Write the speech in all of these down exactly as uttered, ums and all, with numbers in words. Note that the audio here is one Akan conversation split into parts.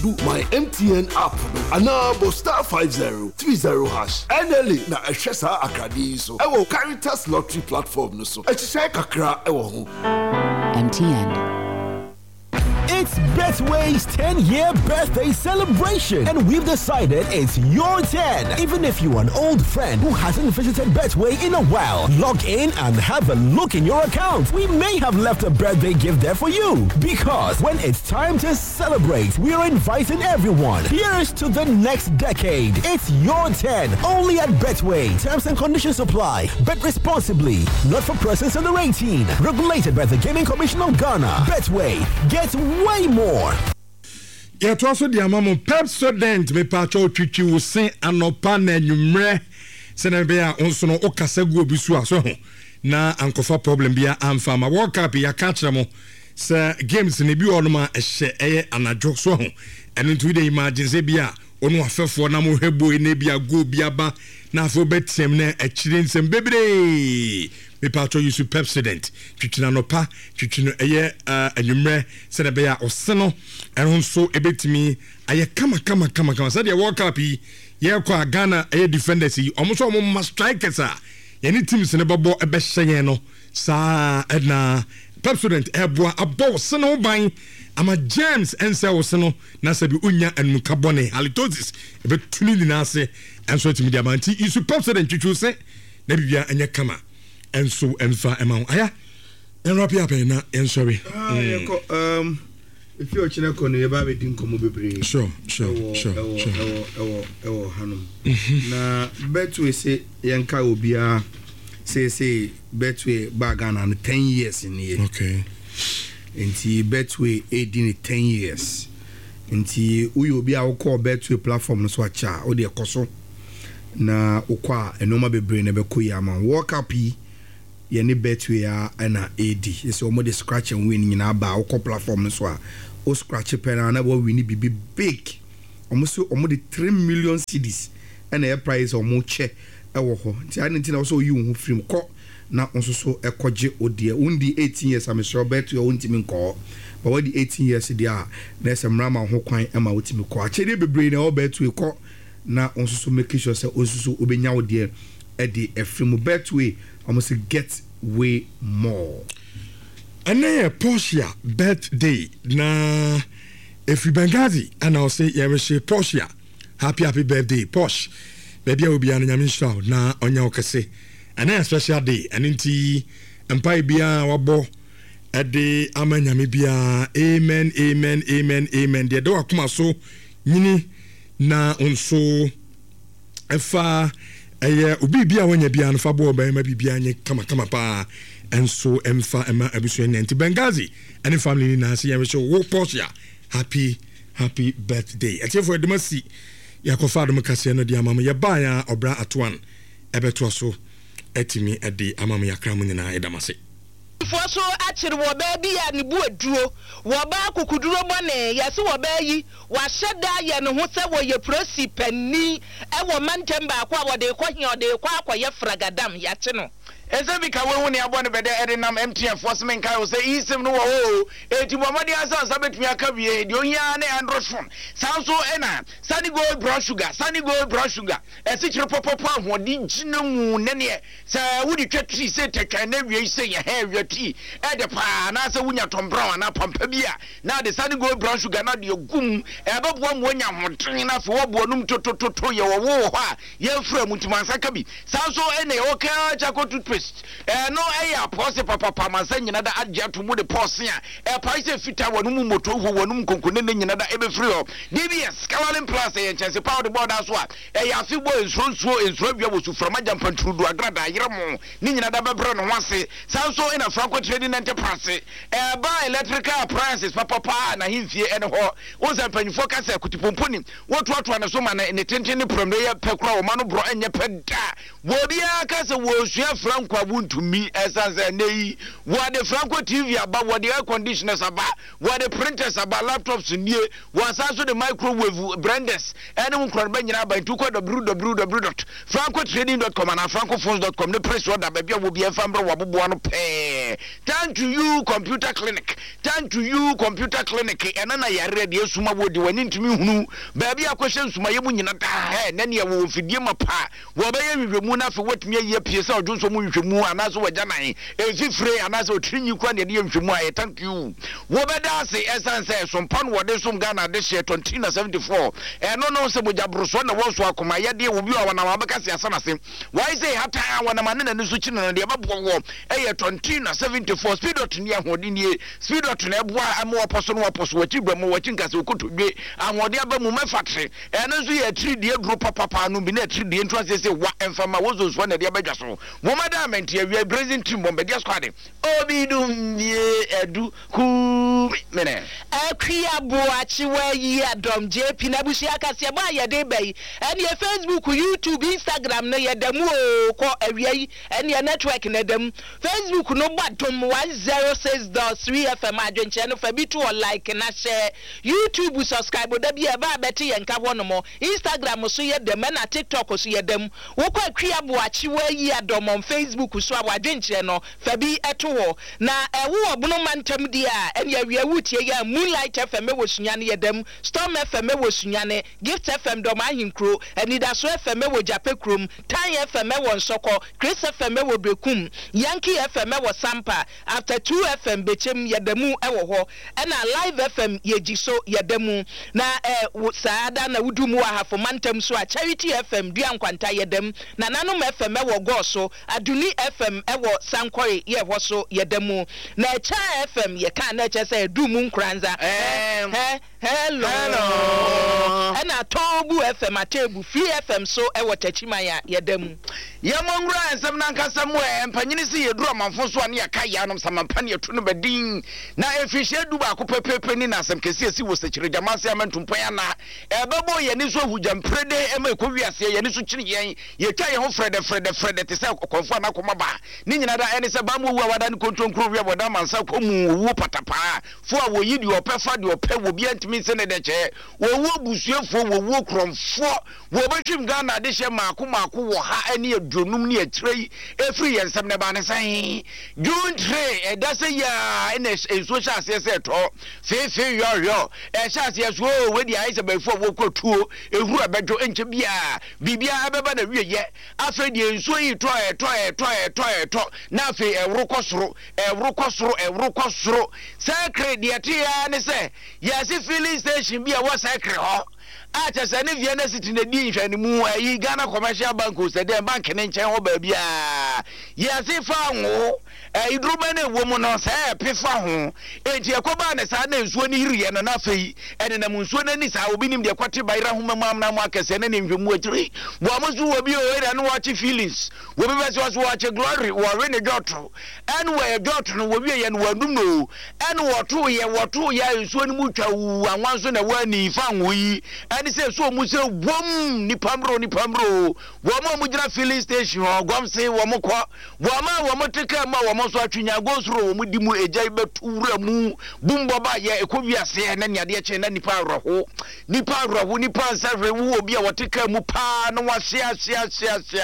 Do my M T N app and now star five zero three zero hash. N L A na Eshesa Akadi so. Ewo Caritas Lottery platform no so. Echisha kakra ewo ho. M T N. It's Betway's ten-year birthday celebration, and we've decided it's your ten. Even if you're an old friend who hasn't visited Betway in a while, log in and have a look in your account. We may have left a birthday gift there for you, because when it's time to celebrate, we're inviting everyone. Here's to the next decade. It's your ten, only at Betway. Terms and conditions apply. Bet responsibly. Not for persons under eighteen. Regulated by the Gaming Commission of Ghana. Betway. Get way more. Yeah, to also the amamo Pepsodent me pacho twitwi wo sen anopa na nwumre senebea onso no okasagu obisu aso ho na ankofa problem bia amfa ma World Cup ya ka kire mo se games ne bi onoma ehye eye anadwo so ho eno ntu de imagine se bia onu afefo na mo hebo ne bia go bia ba na afo betem na akire nsem bebre me pacho yusu Pepsodent twitwi na nopa twitwi no eye anwumre senebea oseno eno nso ebetimi aye kama kama kama kama se de World Cup yi ye kwa Ghana aye defenders yi omo so omo ma strikers a yeni teams ne babo ebe hye no sa na Pepsodent eboa abo seno ban ama James ense wo seno na sabi unya enmuka bone halitosis ebe tuni ni na ase enso timi dia manti isu Pepsodent twitwu se na bibia anya kama enso enfa ema aya enropi apen na ensori ah yeko um if you chine ko ne ba be din komo bebre sure sure sure ewo sure ewo ewo ewo hanum na Betway say yanka obia say say Betway ba Ghana na ten years in here. Okay. Enti Betway eighteen ten years. Enti uyo obia wo call Betway platform no so acha o de ekoso na okwa enoma bebre na be koya man World Cup yi ye ne Betway a na A D so omo de scratch and win nyina ba wo platform no so a o scratch pen na wo win bibi big omo so omo de three million cedis and a price omo che ewo ho ti ani ti na so yi wo film ko na onso so ekoje odie undi eighteen years am sure Betway o ntimi nko but what the eighteen years dia na semra ma ho kwan e ma otimi ko achede bebre na o Betway ko na onso so make sure say onso so obenya odie e di efremu Betway almost get way more. And then a Porsche birthday na every Benghazi and I'll say yeah we say Porsche happy happy birthday Porsche baby will be an nyamisha na onya okase and then a special day and inti empai bia wabo ade amanyame bia amen amen amen amen de do akoma so nyini na onso efa eye obi bia wanya bia no fa bo ba ma bibia nye kama kama pa enso emfa ema abusu enti Benghazi and family na se yemi so wo Porsche happy happy birthday ati for demasi yakofa dum kase no dia mama ye ba ya obra atwan ebeto so etimi ede amama yakra mu nyina edamase for so achiri wo ba bi ya ne bu aduro wo ba kokuduro bone yase wo ba yi wa hyeda ye ne ho se wo ye prosi panni e wo mantem ba kwa wo de ko hia wo de kwa akoye fragadam ya che no ese bi ka we hu ne abo ne bede ede nam M T N force men kai o se isim no wo eti bomadi asa sa betumi aka bie de ohia ne Android phone sanso ena Sunny Gold brown sugar Sunny Gold brown sugar ese kire popopo ahodi gina mu ne ne se wudi twetri se teka na wie se ye ha wie ti e de pa na se wunya tom brown na pampa bia na de Sunny Gold brown sugar na de gum e bebo mo nya hoten na so wo bo num totototo ye wo wo ho a ye fra mutimansa ka bi sanso ena o ka chakotu eh no eh ya pose papa papa mansa nyina da agya to mu de pose a eh price fita wonu moto ho wonu konkone ne nyina da ebe free o D B S Caroline Plus eh chance power the board aso a eh ya fi bo ensro ensro ensro bia bo su from ajampa trudu agrada yeremo ne nyina da bebre no wase sanso ina Franco Trading Enterprise eh ba electrical appliances papa papa na himfie ene ho wo za panifo ka se kutipomponi wo to to na so ma ne tenten ne prom ne ya pekra wo ma no bro enye peda wo bia ka se wo sua Franco kwa wuntumi esanse nei wo de Franco T V aba wo de air conditioners aba wo de printers aba laptops nie wo asanso de microwave blenders ene mo nkron ba nyina ba ntu kwa w w w dot franco trading dot com and francophones dot com ne press order ba bia wo bia fambre wo bobo no pe. Thank to you computer clinic, thank to you computer clinic ena na yare de suma wo de wani ntumi hunu ba bia akwhye nsuma ye mu nyina da he ne ne wo fidie mapa wo ba ye hwehwemu na fe watumi ye pie sa odwo so mu hwehwemu anaso wajanan efifre anaso otrinyi kwa ne ye hwehwemu aye. Thank you wo be da se esanse so mpan wo de som Ghana de share twenty seventy-four eno no se mojabroso na wo so akoma ye de wo bi wa na wabeka se asana se why say hata wana manene ne so chi no de babo wo eye twenty seventy-four speed dot ne ahodi ne speed dot na eboa am wo poso no poso wachi bramo wachi nkase okotodwe ahodi aba mu mefatre eno so ye three d group papa no bi na three d ntwa se se wa emfama wo zo so na de abadwa so wo madament ye we brazil team bombe dia squad obi dum ye edu ku mene akria boachi wa yi adom jp na bushi akase ba ye de bai ene Facebook YouTube Instagram no ye damu o ko awia yi ene network na dam Facebook no badom one oh six point three F M adwenche no fa bi to like na share YouTube subscribe da bi e ba beti ye nka wono mo Instagram so ye dem na TikTok so ye dem wo ko akria boachi wa yi adom on Facebook so adwenche no fa bi eto wo na ewo obuno mantam dia ene awia wutie ya Moonlight F M wo sunyane ye dem Storm F M wo sunyane Gift F M do ma hinkro Anida so F M wo Jape krom Tan F M wo Nsoko Chris F M wo Brekum Yankee F M wo Sampa After two F M bechem yedemu ewo ho ena Live F M yejiso yedemu na eh saada na wudumu wa hafo mantem so a Charity F M dua nkwanta yedem na nanom F M wo go so Aduni F M ewo Sankore ye ho so yedemu na Cha F M ye kan na che say dumu nkranza eh hello hello ena Tobu F M atebu Free F M so ewo Tachimaya yedemu yamongura ensem na nkasa mu empanyini si yeduru amanfo so ane yakaya anom samampane yetu no badin na efihye du ba ko pepepe ni na asem kesi esi wo sekire jamase amantumpo ya na ebebo ye ni so hujamprede ema ekowiase ye ni so kiri yen yetwa ye ho frede frede frede te se konfo na koma ba ni nyina da ene se ba mu wu awada ni kontronkro wi aboda mansa komu wu patapa fo a wo yidi opefa de ope wo bi antimi se ne de che wo wu busuefo wo wu kromfo wo betwim Ghana de hye maako maako wo ha ani adwonum ni atrei efri yensem ne ba ne san June three e da se ya ene social se se to fe fe yo yo e sha se so we di ai se ba fo wo kotuo ehuru abedwo enche bia bibia abeba na wiye afa di enso yi to e to e to e to e to na afa ewru kosoro ewru kosoro ewru kosoro secret de atia ne se ya se filling station bia wo secret ho acha sane Vienna City na di nhwani mu ayi Ghana Commercial Bank o se de bank ne nchen ho ba bia ya se fa wo eh idruma na ewo mu no se pefa ho enti ekoba ne sa na nsuo ni hiriye no na fei ene na nsuo na ni sa obi nim de kwate bayra ho mamam na mu akese na ne nhwemu atiri bo amuzu obi o ere no watch feelings wo be be so watch glory wo re ne dotro en we dotro no wo bi ye no wadum no en wo to ye wo to ye nsuo ni mu twa wu anwanso na wani fa ho yi eni se so mu se wom ni pamro ni pamro wo ma mu jira filling station ho gwam se wo mu ko wo ma wo mu tika ma wo so atwinya gosuro wo mu di mu ejai betura mu bumbo ba ye ekowiase na niade che na nipa roho nipa roho nipa nsafre wo obi a wotika mu pa na wase ase ase ase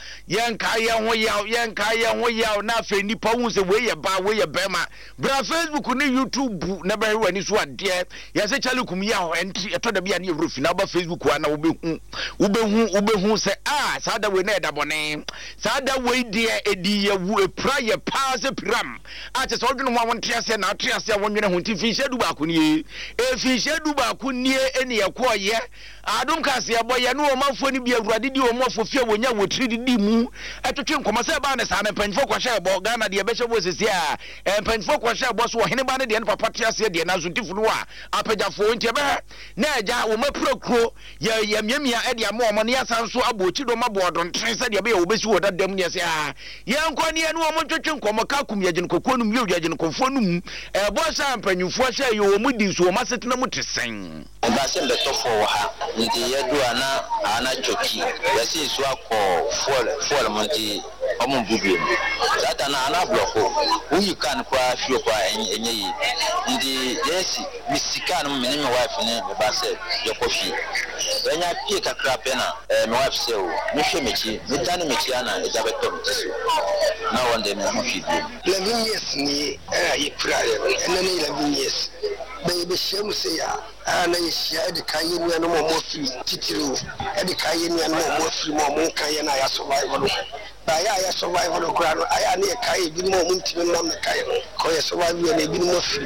yenka ye ho ya yenka ye ho ya na fe nipa hu se we ye ba we ye bema bra Facebook ni YouTube na ba wani so ade ya se chale kum ya ho entry eto da bia na evrofi na ba Facebook wa na wo be hu wo be hu wo be hu se ah sada we na edabone sada we dia edi ye wu epra ye pa se piram ate so dwene mo won triase na triase won dwene ho ti fi shedu ba ku ni e fi shedu ba ku ni eni ye ko ye adum kase ye boye no o mafo ni bia awurade di o mafo fie wonya wotiri di mu etotwe nkoma se ba ne sa ne panfo kwa hye bo Ghana de be hye bo sesi a panfo kwa hye bo so wo hene ba ne de ne papa triase de na so tifunu a apagafo nti be na eja wo maprokro ye ye miamia e de amo mo ne asanso abochi do mabodon tren se de be ye wo besi wo dadam ne se a ye nkwa ne no mo twetwe nkoma ka kum ye gene kokonu mu ye gene kofo no mu e bo sa mpanyufo hye ye wo mu di so ma setena mu tesen ba se be to fo ha nti ye do ana ana choki ye si so akọ fuel fuel monti omo bubu That na ana block who you can kwa fio kwa enye yi ndi yes misika no me me wife ne me ba say your coffee enya pie kakra pe na me wife say o me hwe mechi me tane mechi ana e jabeto mechi na one day me ho fi eleven years ni eh yi prayer ena ni eleven years be be shemu say ya ana yi shia de kan yi nua no mo mo fi titiru e de kan yi nua no mo mo fi mo mo kan ye na ya survival no ba ya ya survival no kra no aya ne kai bi mo mo ntimi no me kai no ko ye survival ne bi mo fi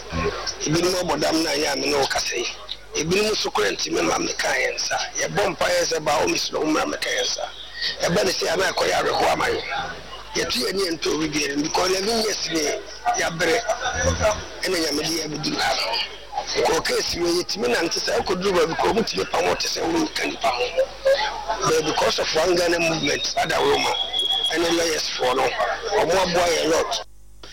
bi mo bodam na ya me no kasai e bi mo sukurenti me ma me kai ensa ye bompa ye se ba o mislo umra me kai ensa e ba ne se ana ko ya reho amayo ye tu eni ento bi bi because eleven years ni ya bere ena ya me di ya bi ha ko case me yetimi na ntse say ko duru ba ko mutimi pa mo tse wo kan pa but because of one Ghana movement ada Roma and lawyers for no o mo boy a lot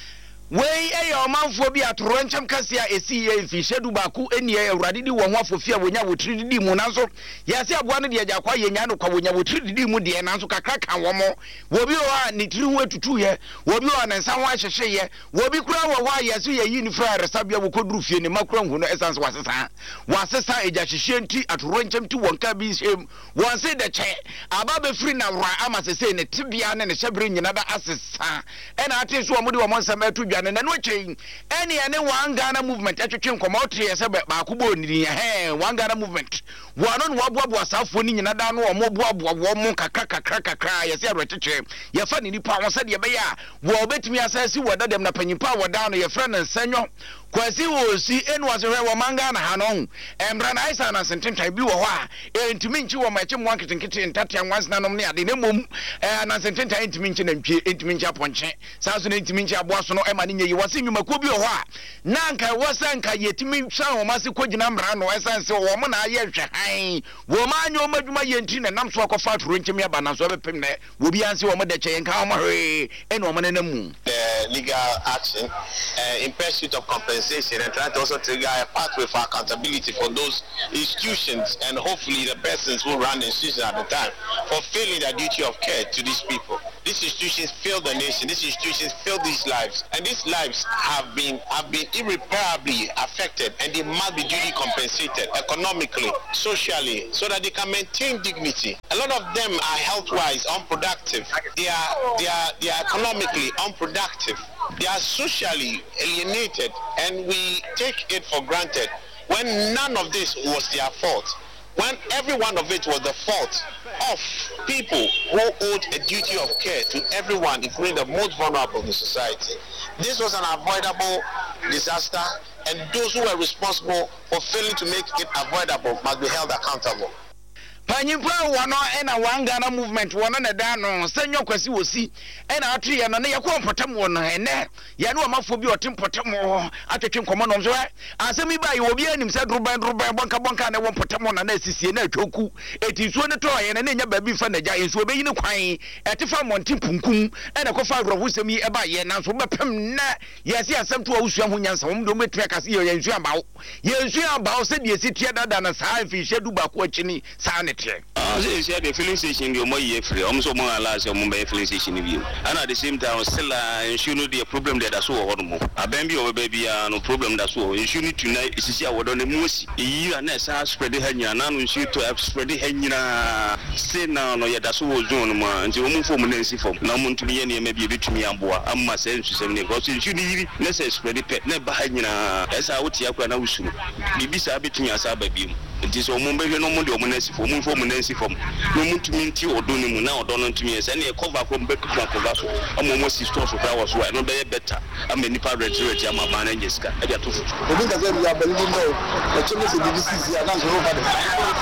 wey e yo manfo bi atoroncham kase a esi ye fi shedu baku eni e awrade di won afofia wonya wotiri di mu nanso yase aboa no de agya kwa yenya no kwa wonya wotiri di mu de nanso kakra kan wo mo wo bi o ni tiri hu etutu ye wo bi o na nsa ho ahyehye ye wo bi kura wo wa yase ye yi ni fra resabia wo koduru fie ni makura hu no essence wasesa wasesa eja hyehye nti atoroncham ti wonka bi shem won se de che aba be free na wra ama sese ne tibia ne ne hyebre nyina da asesa e na ate so wo de wo nsam atu na no chain any any one Ghana movement atwetwe nkomotre yese ba kubo ni he one Ghana movement wano no waboabo asafo ni nyina da no o moboabo wo mo kakra kakra kakra yese arwetwe ye fa ni nipa won se de be ya wo betimi asasi woda dem na panyimpa woda no ye fra na nsanyo kwasi wo si enu ase hwe wo manga na ha no embra na isa na sententwa bi wo ho a entimi nchi wo mache mo anketenkete ntatia nwansna nom ne ade ne mom eh na sententwa entimi nchi na ntwie entimi nchi aponche saso na entimi nchi aboaso no e ma ne nyi wase nwuma ko bi wo ho a na nka wasanka yetimi hwa wo mase kogina mbra no esanse wo mo na aye hwe han wo ma anyo madwuma yenti na nam so akofa toro nchimi aba na so bepem na wo bi anse wo mo de che nka mo hwe ene wo mo ne namu legal action uh, in pursuit of compensation and trying to also trigger a pathway for accountability for those institutions and hopefully the persons who run the institution at the time for failing their duty of care to these people. These institutions failed the nation, these institutions failed these lives, and these lives have been have been irreparably affected, and they must be duly compensated economically, socially, so that they can maintain dignity. A lot of them are health-wise unproductive. They are they are they are economically unproductive. They are socially alienated, and we take it for granted when none of this was their fault. When every one of it was the fault of people who owed a duty of care to everyone, including the most vulnerable in the society. This was an avoidable disaster, and those who were responsible for failing to make it avoidable must be held accountable. Panyimpa wano ena one Ghana movement wano na dano senyo kwasi wosi ena atri ya na ne yakwa mpotam wono ene ya no amafo bi otim potam atwetwe nkomo no so asemi ba ye obi anim se druban druban bonka bonka na wo potam na na asisie na atwoku etisuo ne to ye na nya ba bi fa na ja ensuo be yini kwan etefa monti punkum ena kofa agrovusem yi eba ye na so bepem na yesi asem to awusua ho nyansa wo mdo metwe kase ye yensu abawo yensu abawo se de esi tia dada na saa fi shedu ba ko akini saa ne Ah, say say the filling station the more year free. Almost more allows your mobile filling station view. And at the same time, still uh, ensure no the problem that that's all horrible. A baby or baby uh, no problem that's all. Ensure need tonight is see what on the most you and next spread the henya and ensure to have spread the henya. Say now no yeah that's all zone man. Until we move from Nancy from now on to me and maybe a bit to me and boy. I'm my sense to say because ensure need let's spread the pet never henya. That's how what you are going to do. Maybe say a bit to me as a baby. It is a moment no more the omonesi for move from Nancy from no moon to minty or doing now don't to me as any cover from back from Covaso. I'm almost his stores of flowers who I know better. I'm many parents who are my man and Jessica. I got to foot. I think that we are believing no. The children in the D C are not over there.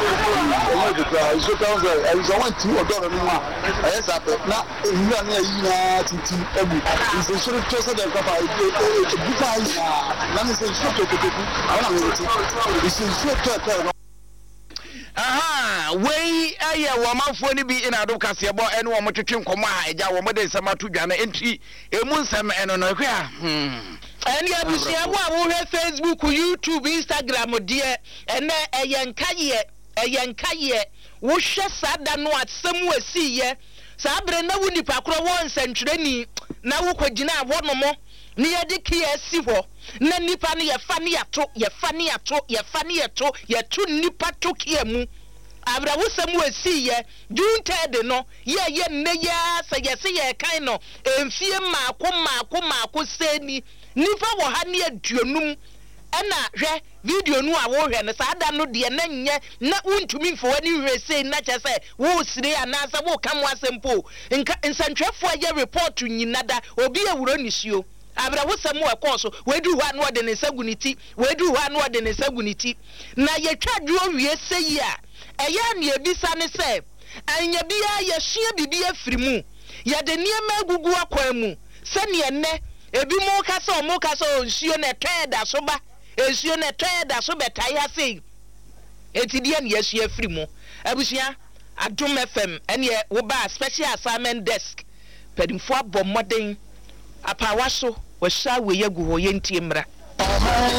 I so down there. I was want to or don't know. I yes, now you are near you now. It's a sort of choice that I a good eyes. None is a short of the people. I don't know. It's a short of aha wey aye wo manfo ni bi ina do kasebo ene wo motwetwe nkomo a eja wo mode nsema to dwane enti emu nsem eno no hwe a hmm ene abusia bo a wo hwe Facebook, YouTube, Instagram de ene eyenkaye eyenkaye wo hwe sada no atsem wasiye sa abre na wuni pakro wo nsantwreni na wokɔgyina hɔ no mo ne yɛde kia si hɔ na nipa no yɛfa ne yɛto yɛfa ne yɛto yɛfa ne yɛto yɛto nipa to kia mu abrawusam wasi ye junted no ye ye nne ya sa yesi ye kan no emfie maako maako maako seni nipa wo ha ne aduonum ɛna hwɛ video nu a wo hwɛ no saa da no de na nyɛ na untumi mfo wani hwɛ na kyɛ sɛ wo sire anasa wo kam wasempo nka nsantwefo ye report nyinada obi ewuro nisuo abrawusam wo ɛkɔ so wedu hɔ anu ɔde ne saguniti wedu hɔ anu ɔde ne saguniti na yɛtwa duo wie seyi a ɛyɛ ne ebisa ne sɛ anya bia yɛhia bibi afiri mu yɛde nneɛma agugu akwan mu sɛ ne enne ebi mu ka sɛ ɔmo ka sɛ nsuo na ɛtɔɛ da so ba nsuo na ɛtɔɛ da so bɛtae ase eti die ne yɛhia afiri mu abusua Adom F M ɛne wo ba special assignment desk pedimfo abɔ mmɔden apawa so wɔhyɛ we yagu hɔ yɛntie mmra